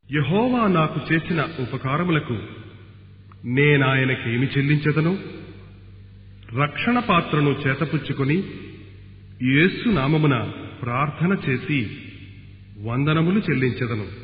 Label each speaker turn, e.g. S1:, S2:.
S1: యెహోవా నాకు చేసిన ఉపకారములకు నేనాయనకేమి చెల్లించెదను? రక్షణ పాత్రను చేతపుచ్చుకొని యేసు నామమున ప్రార్థన చేసి వందనములు చెల్లించెదను.